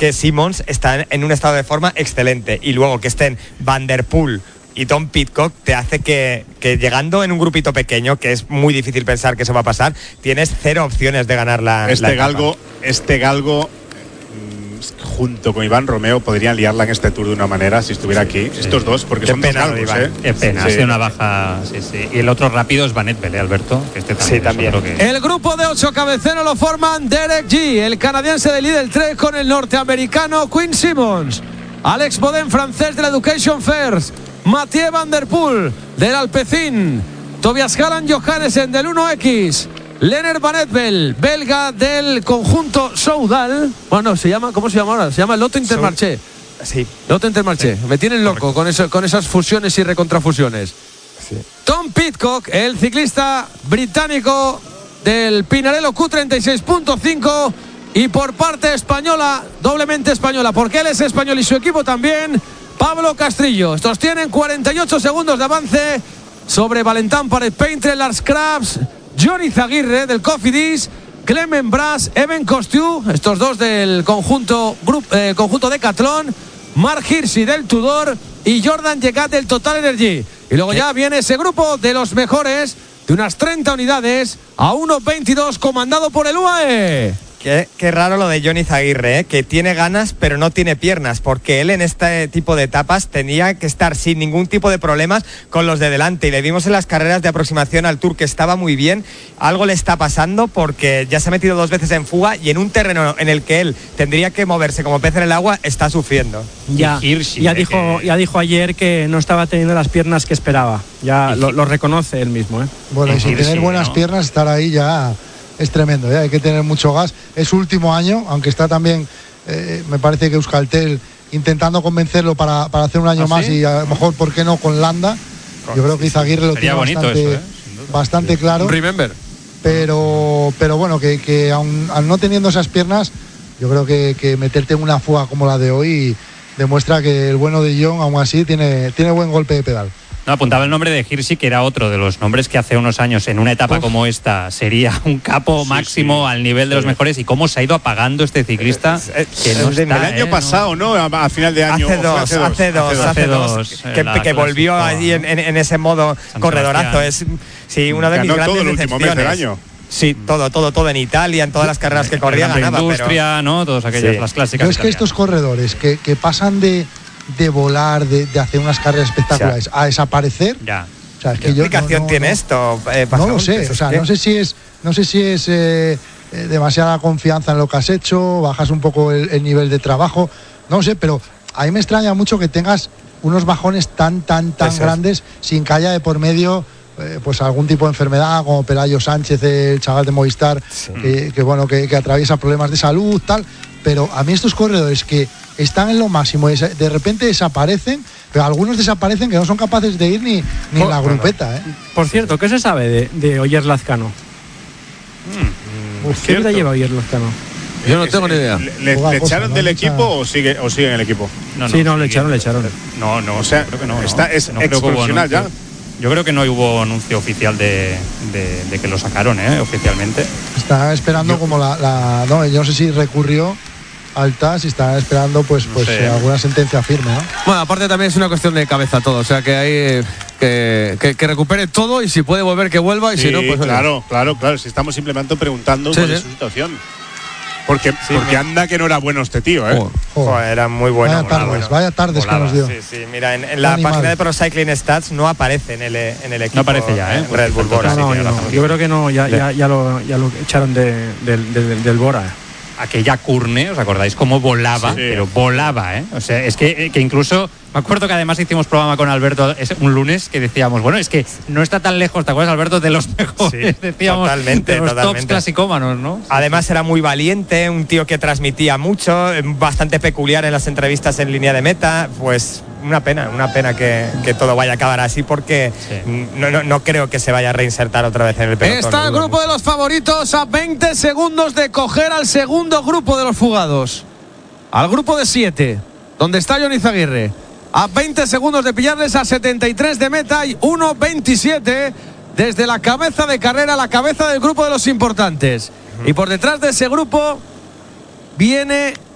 que Simmons está en un estado de forma excelente, y luego que estén Van Der Poel y Tom Pidcock te hace que llegando en un grupito pequeño, que es muy difícil pensar que eso va a pasar, tienes 0 opciones de ganar la etapa. Este galgo junto con Iván Romeo podrían liarla en este Tour de una manera si estuviera aquí, estos dos, porque son dos galgos, Qué pena, ha sido una baja, sí. Y el otro rápido es Van Etbel, Alberto, que también. El grupo de 8 cabeceros lo forman Derek G, el canadiense de Lidl 3, con el norteamericano Quinn Simmons, Alex Bodin, francés de la Education First, Mathieu Van Der Poel del Alpecin, Tobias Halland Johannessen del 1X, Lennart Van Etbel, belga del conjunto Soudal. Bueno, ¿cómo se llama ahora? Se llama Lotto Intermarché. Sí. Lotto Intermarché. Me tienen loco con esas fusiones y recontrafusiones. Sí. Tom Pidcock, el ciclista británico del Pinarello Q36.5. Y por parte española, doblemente española, porque él es español y su equipo también, Pablo Castrillo. Estos tienen 48 segundos de avance sobre Valentán Paret Paintre, Lars Krabs, Johnny Zaguirre del Cofidis, Clement Brass, Evan Costiu, estos dos del conjunto Decathlon, Mark Hirschi del Tudor y Jordan Llegat del Total Energy. Y luego ya viene ese grupo de los mejores, de unas 30 unidades a 1.22, comandado por el UAE. Qué raro lo de Johnny Zaguirre, que tiene ganas pero no tiene piernas, porque él en este tipo de etapas tenía que estar sin ningún tipo de problemas con los de delante, y le vimos en las carreras de aproximación al Tour que estaba muy bien. Algo le está pasando porque ya se ha metido 2 veces en fuga, y en un terreno en el que él tendría que moverse como pez en el agua está sufriendo. Ya dijo ayer que no estaba teniendo las piernas que esperaba, ya lo reconoce él mismo, ¿eh? Bueno, y sin tener buenas piernas, estar ahí ya es tremendo, hay que tener mucho gas. Es su último año, aunque está también, me parece que Euskaltel intentando convencerlo para hacer un año más, y a lo mejor, ¿por qué no?, con Landa. Yo creo que Izaguirre lo tiene bastante claro. Remember. Pero bueno, que aun no teniendo esas piernas, yo creo que meterte en una fuga como la de hoy demuestra que el bueno de John, aún así, tiene buen golpe de pedal. No, apuntaba el nombre de Hirschi, que era otro de los nombres que hace unos años en una etapa como esta sería un capo máximo al nivel de los mejores, y cómo se ha ido apagando este ciclista que no está, el año pasado, ¿no? A final de año. Hace dos, que volvió allí en ese modo corredorazo. Es uno de mis grandes todo el último mes del año. Sí, todo en Italia, en todas las carreras que corría ganaba. Industria, pero ¿no? Todas aquellas, las clásicas. Pero es que estos corredores que pasan de volar, de hacer unas carreras espectaculares, a desaparecer. Ya. O sea, es que ¿Qué explicación tiene esto? No lo sé, no sé si es demasiada confianza en lo que has hecho, bajas un poco el nivel de trabajo, no lo sé, pero a mí me extraña mucho que tengas unos bajones tan grandes sin que haya de por medio pues algún tipo de enfermedad, como Pelayo Sánchez, el chaval de Movistar, que atraviesa problemas de salud, tal. Pero a mí estos corredores que están en lo máximo y de repente desaparecen, pero algunos desaparecen que no son capaces de ir ni en la grupeta. Por cierto, ¿qué se sabe de Oyer Lazcano? ¿Qué vida lleva Oyer Lazcano? Yo no tengo ni idea. ¿Le echaron del equipo o sigue en el equipo? No, le echaron. No, o sea, creo que no. Es exprofesional ya. Yo creo que no hubo anuncio oficial de que lo sacaron, oficialmente. Está esperando yo no sé si recurrió al TAS y está esperando pues alguna sentencia firme, ¿no? Bueno, aparte también es una cuestión de cabeza todo, o sea que hay que recupere todo, y si puede volver que vuelva, y si no, pues claro, si estamos simplemente preguntando cuál es su situación. Porque anda que no era bueno este tío, era muy bueno. Vaya tardes que nos dio. Sí, mira, en la página de Pro Cycling Stats no aparece en el equipo. No aparece ya, Red Bull Bora. No, yo creo que no, ya lo echaron del Bora. Aquella Curne, ¿os acordáis cómo volaba? Sí. Pero volaba, O sea, es que incluso me acuerdo que además hicimos programa con Alberto un lunes que decíamos, bueno, es que no está tan lejos, ¿te acuerdas, Alberto? De los mejores, decíamos, totalmente, de los tops clasicómanos, ¿no? Además era muy valiente, un tío que transmitía mucho, bastante peculiar en las entrevistas en línea de meta. Pues una pena que todo vaya a acabar así, porque no creo que se vaya a reinsertar otra vez en el pelotón. Está el grupo de los favoritos a 20 segundos de coger al segundo grupo de los fugados, al grupo de 7, donde está Johnny Zaguirre. A 20 segundos de pillarles a 73 de meta y 1.27 desde la cabeza de carrera, la cabeza del grupo de los importantes. Y por detrás de ese grupo viene